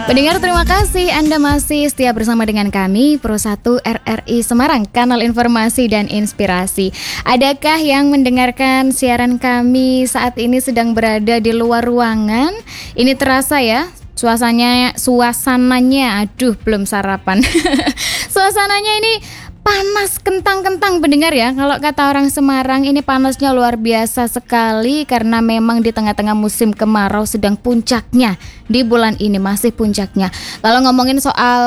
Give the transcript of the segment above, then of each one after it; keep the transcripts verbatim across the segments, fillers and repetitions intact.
Pendengar, terima kasih Anda masih setia bersama dengan kami Pro satu R R I Semarang, kanal informasi dan inspirasi. Adakah yang mendengarkan siaran kami saat ini sedang berada di luar ruangan? Ini terasa ya suasananya, suasananya, aduh belum sarapan. Suasananya ini panas kentang-kentang pendengar ya. Kalau kata orang Semarang ini panasnya luar biasa sekali karena memang di tengah-tengah musim kemarau sedang puncaknya. Di bulan ini masih puncaknya. Kalau ngomongin soal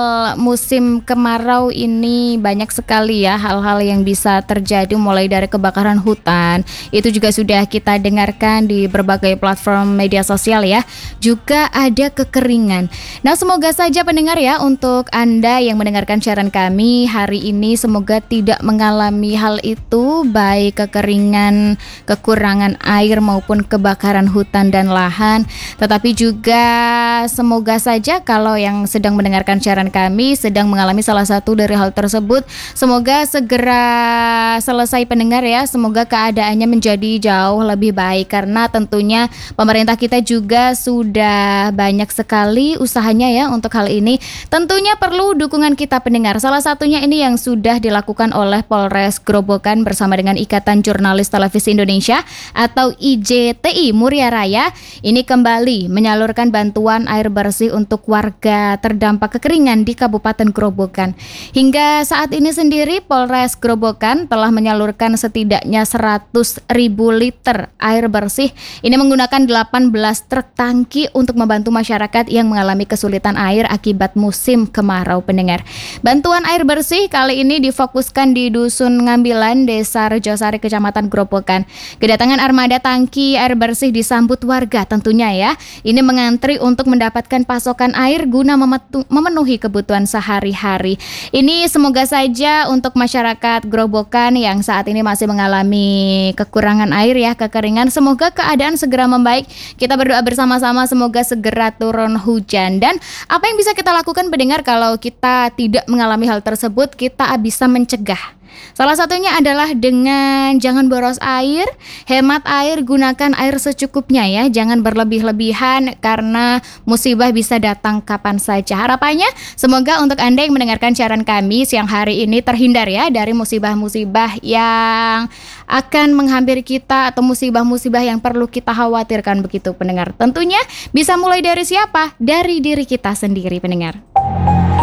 musim kemarau ini banyak sekali ya hal-hal yang bisa terjadi, mulai dari kebakaran hutan. Itu juga sudah kita dengarkan di berbagai platform media sosial ya. Juga ada kekeringan. Nah, semoga saja pendengar ya, untuk Anda yang mendengarkan siaran kami hari ini semoga tidak mengalami hal itu, baik kekeringan, kekurangan air maupun kebakaran hutan dan lahan. Tetapi juga semoga saja kalau yang sedang mendengarkan siaran kami sedang mengalami salah satu dari hal tersebut, semoga segera selesai pendengar ya. Semoga keadaannya menjadi jauh lebih baik karena tentunya pemerintah kita juga sudah banyak sekali usahanya ya untuk hal ini. Tentunya perlu dukungan kita pendengar. Salah satunya ini yang sudah dilakukan oleh Polres Grobogan bersama dengan Ikatan Jurnalis Televisi Indonesia atau I J T I Muria Raya. Ini kembali menyalurkan bantuan air bersih untuk warga terdampak kekeringan di Kabupaten Grobogan. Hingga saat ini sendiri Polres Grobogan telah menyalurkan setidaknya seratus ribu liter air bersih. Ini menggunakan delapan belas truk tangki untuk membantu masyarakat yang mengalami kesulitan air akibat musim kemarau pendengar. Bantuan air bersih kali ini difokuskan di Dusun Ngambilan, Desa Rejosari, Kecamatan Grobogan. Kedatangan armada tangki air bersih disambut warga tentunya ya. Ini mengantri untuk mendapatkan pasokan air guna memetu- memenuhi kebutuhan sehari-hari. Ini semoga saja untuk masyarakat Grobogan yang saat ini masih mengalami kekurangan air ya, kekeringan, semoga keadaan segera membaik. Kita berdoa bersama-sama semoga segera turun hujan. Dan apa yang bisa kita lakukan pendengar kalau kita tidak mengalami hal tersebut? Kita bisa mencegah. Salah satunya adalah dengan jangan boros air, hemat air, gunakan air secukupnya ya. Jangan berlebih-lebihan karena musibah bisa datang kapan saja. Harapannya semoga untuk Anda yang mendengarkan siaran kami siang hari ini terhindar ya dari musibah-musibah yang akan menghampiri kita atau musibah-musibah yang perlu kita khawatirkan begitu pendengar. Tentunya bisa mulai dari siapa? Dari diri kita sendiri pendengar.